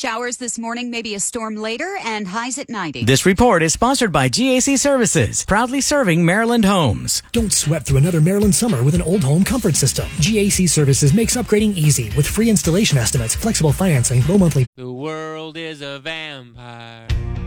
Showers this morning, maybe a storm later, and highs at 90. This report is sponsored by GAC Services, proudly serving Maryland homes. Don't sweat through another Maryland summer with an old home comfort system. GAC Services makes upgrading easy with free installation estimates, flexible financing, low monthly. The world is a vampire.